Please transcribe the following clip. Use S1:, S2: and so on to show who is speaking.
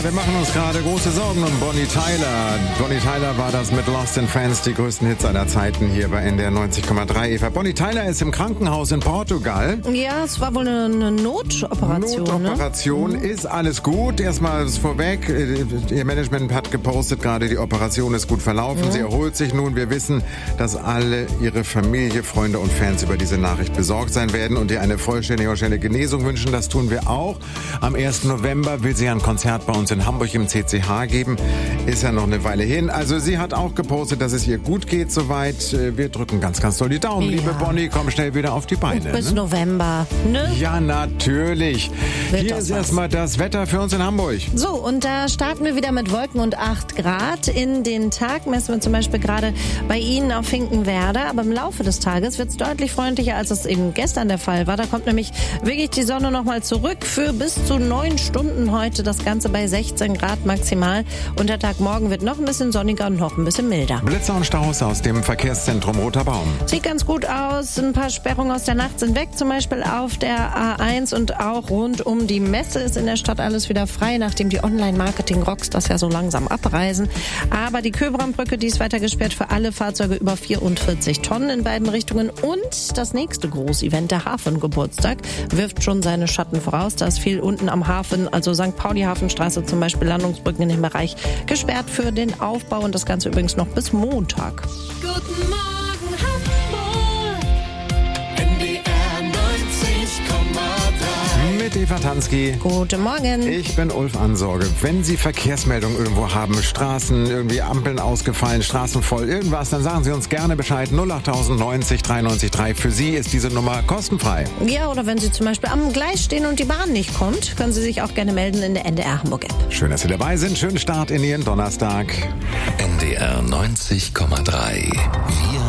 S1: Ja, wir machen uns gerade große Sorgen um Bonnie Tyler. Bonnie Tyler war das mit Lost in Friends, die größten Hits aller Zeiten hier bei NDR 90,3. Eva, Bonnie Tyler ist im Krankenhaus in Portugal.
S2: Ja, es war wohl eine Notoperation.
S1: Ist alles gut. Erstmal vorweg, ihr Management hat gepostet gerade, die Operation ist gut verlaufen. Sie erholt sich nun. Wir wissen, dass alle ihre Familie, Freunde und Fans über diese Nachricht besorgt sein werden und ihr eine vollständige und schnelle Genesung wünschen. Das tun wir auch. Am 1. November will sie ein Konzert bei uns in Hamburg im CCH geben. Ist ja noch eine Weile hin. Also sie hat auch gepostet, dass es ihr gut geht soweit. Wir drücken ganz, ganz doll die Daumen. Ja. Liebe Bonnie, komm schnell wieder auf die Beine.
S2: Und bis November, ne?
S1: Ja, natürlich. Hier ist erstmal das Wetter für uns in Hamburg.
S2: So, und da starten wir wieder mit Wolken und 8 Grad. In den Tag messen wir zum Beispiel gerade bei Ihnen auf Finkenwerder. Aber im Laufe des Tages wird es deutlich freundlicher, als es eben gestern der Fall war. Da kommt nämlich wirklich die Sonne nochmal zurück für bis zu 9 Stunden heute. Das Ganze bei 16 Grad maximal. Und der Tag morgen wird noch ein bisschen sonniger und noch ein bisschen milder.
S1: Blitzer und Staus aus dem Verkehrszentrum Roter Baum.
S2: Sieht ganz gut aus. Ein paar Sperrungen aus der Nacht sind weg. Zum Beispiel auf der A1 und auch rund um die Messe ist in der Stadt alles wieder frei, nachdem die Online-Marketing-Rocks ja so langsam abreisen. Aber die Köbrandbrücke, die ist weiter gesperrt für alle Fahrzeuge über 44 Tonnen in beiden Richtungen. Und das nächste Großevent, der Hafengeburtstag, wirft schon seine Schatten voraus. Da ist viel unten am Hafen, also St. Pauli-Hafenstraße zum Beispiel, Landungsbrücken in dem Bereich gesperrt für den Aufbau. Und das Ganze übrigens noch bis Montag.
S3: Guten Morgen, Hamburg. NDR 90,3.
S1: Mit Eva Tansky.
S2: Guten Morgen.
S1: Ich bin Ulf Ansorge. Wenn Sie Verkehrsmeldungen irgendwo haben, Straßen, irgendwie Ampeln ausgefallen, Straßen voll, irgendwas, dann sagen Sie uns gerne Bescheid. 08090 93 3. Für Sie ist diese Nummer kostenfrei.
S2: Ja, oder wenn Sie zum Beispiel am Gleis stehen und die Bahn nicht kommt, können Sie sich auch gerne melden in der NDR Hamburg App.
S1: Schön, dass Sie dabei sind. Schönen Start in Ihren Donnerstag.
S4: NDR 90,3. Wir